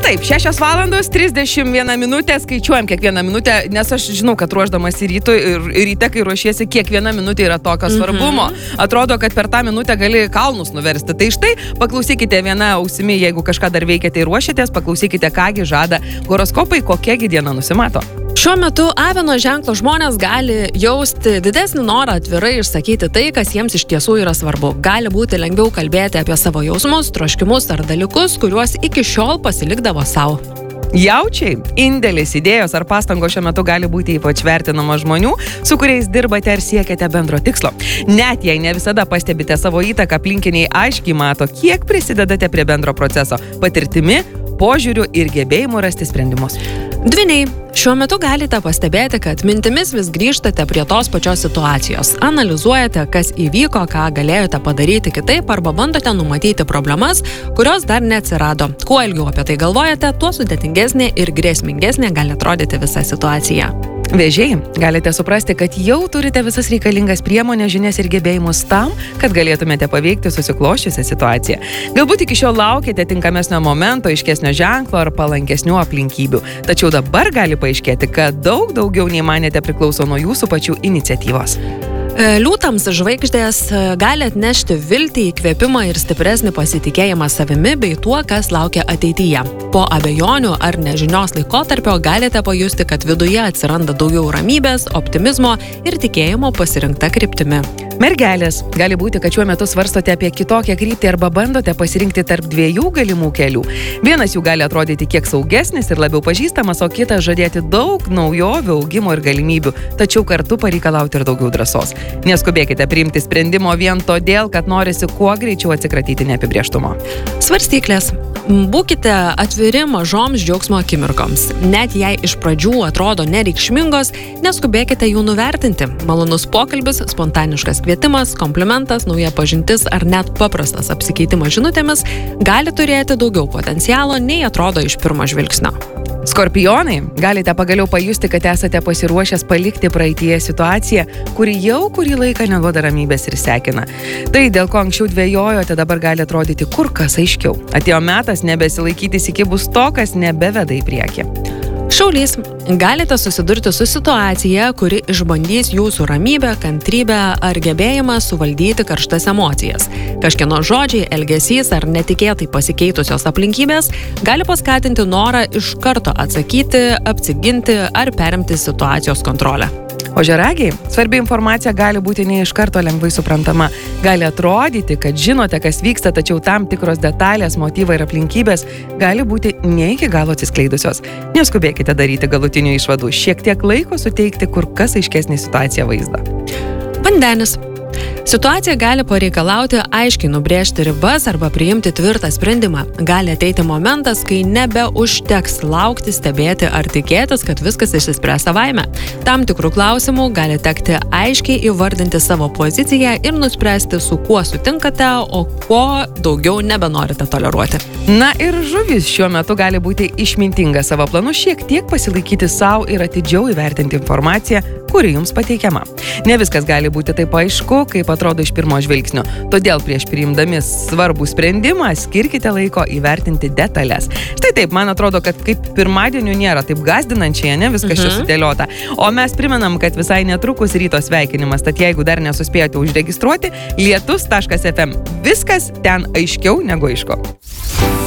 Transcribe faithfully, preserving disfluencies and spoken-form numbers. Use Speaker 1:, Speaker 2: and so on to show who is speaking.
Speaker 1: taip, šešios valandos trisdešimt viena minutė, skaičiuojam kiekvieną minutę, nes aš žinau, kad ruoždamas į rytui ir ryte, kai ruošiesi, kiekviena minutė yra tokio svarbumo. Mm-hmm. Atrodo, kad per tą minutę gali kalnus nuversti. Tai štai, paklausykite vieną ausimi, jeigu kažką dar veikiate ir ruošiatės, paklausykite, kągi žada horoskopai, kokiagi diena nusimato.
Speaker 2: Šiuo metu avino ženklo žmonės gali jausti didesnį norą atvirai išsakyti tai, kas jiems iš tiesų yra svarbu. Gali būti lengviau kalbėti apie savo jausmus, troškimus ar dalykus, kuriuos iki šiol pasilikdavo savo.
Speaker 1: Jaučiai, indėlis, idėjos ar pastangos šiuo metu gali būti ypač vertinama žmonių, su kuriais dirbate ar siekiate bendro tikslo. Net jei ne visada pastebite savo įtaką, aplinkiniai aiškiai mato, kiek prisidedate prie bendro proceso, patirtimi, požiūriu ir gebėjimu rasti sprendimus.
Speaker 2: Dvyniai, šiuo metu galite pastebėti, kad mintimis vis grįžtate prie tos pačios situacijos. Analizuojate, kas įvyko, ką galėjote padaryti kitaip arba bandote numatyti problemas, kurios dar neatsirado. Kuo ilgiau apie tai galvojate, tuo sudėtingesnė ir grėsmingesnė gali atrodyti visa situacija.
Speaker 1: Vėžiai, galite suprasti, kad jau turite visas reikalingas priemonės, žinias ir gebėjimus tam, kad galėtumėte paveikti susikloščiusią situaciją. Galbūt iki šiol laukite tinkamesnio momento, aiškesnio ženklo ar palankesnių aplinkybių. Tačiau dabar gali paaiškėti, kad daug daugiau nei manėte priklauso nuo jūsų pačių iniciatyvos.
Speaker 2: Liūtams žvaigždės gali atnešti viltį, įkvėpimą ir stipresnį pasitikėjimą savimi bei tuo, kas laukia ateityje. Po abejonių ar nežinios laikotarpio galite pajusti, kad viduje atsiranda daugiau ramybės, optimizmo ir tikėjimo pasirinkta kryptimi.
Speaker 1: Mergelės, gali būti, kad šiuo metu svarstote apie kitokią kryptį arba bandote pasirinkti tarp dviejų galimų kelių. Vienas jų gali atrodyti kiek saugesnis ir labiau pažįstamas, o kitas žadėti daug naujovių, augimo ir galimybių, tačiau kartu pareikalauti ir daugiau drąsos. Neskubėkite priimti sprendimo vien todėl, kad norisi kuo greičiau atsikratyti neapibrėžtumo.
Speaker 2: Svarstyklės. Būkite atviri mažoms džiaugsmo akimirkoms. Net jei iš pradžių atrodo nereikšmingos, neskubėkite jų nuvertinti. Malonus pokalbis, spontaniškas kvietimas, komplimentas, nauja pažintis ar net paprastas apsikeitimas žinutėmis gali turėti daugiau potencialo, nei atrodo iš pirmo žvilgsnio.
Speaker 1: Skorpionai, galite pagaliau pajusti, kad esate pasiruošęs palikti praeityje situaciją, kuri jau kurį laiką neduoda ramybės ir sekina. Tai, dėl ko anksčiau dvejojote, dabar gali atrodyti kur kas aiškiau. Atėjo metas nebesilaikyti įsikibus to, kas nebeveda į priekį.
Speaker 2: Šaulys, galite susidurti su situacija, kuri išbandys jūsų ramybę, kantrybę ar gebėjimą suvaldyti karštas emocijas. Kažkieno žodžiai, elgesys ar netikėtai pasikeitusios aplinkybės gali paskatinti norą iš karto atsakyti, apsiginti ar perimti situacijos kontrolę.
Speaker 1: Ožiaragiai, svarbi informacija gali būti ne iš karto lengvai suprantama. Gali atrodyti, kad žinote, kas vyksta, tačiau tam tikros detalės, motyvai ir aplinkybės gali būti ne iki galo atsiskleidusios. Neskubėkite daryti galutinių išvadų, šiek tiek laiko suteikti kur kas aiškesnį situaciją vaizdą.
Speaker 2: Vandenis. Situacija gali pareikalauti aiškiai nubrėžti ribas arba priimti tvirtą sprendimą. Gali ateiti momentas, kai nebeužteks laukti, stebėti ar tikėtis, kad viskas išsispręs savaime. Tam tikrų klausimų gali tekti aiškiai įvardinti savo poziciją ir nuspręsti, su kuo sutinkate, o ko daugiau nebenorite toleruoti.
Speaker 1: Na ir žuvis šiuo metu gali būti išmintinga savo planus šiek tiek pasilaikyti savo ir atidžiau įvertinti informaciją, kuri jums pateikiama. Ne viskas gali būti taip aišku, kaip atrodo iš pirmo žvilgsnio. Todėl prieš priimdami svarbų sprendimą skirkite laiko įvertinti detalės. Štai taip, man atrodo, kad kaip pirmadienių nėra taip gąsdinančiai, ne viskas čia sudėliota. O mes primenam, kad visai netrukus ryto sveikinimas, tad jeigu dar nesuspėjote užregistruoti, lietus taškas ef em. Viskas ten aiškiau negu aišku.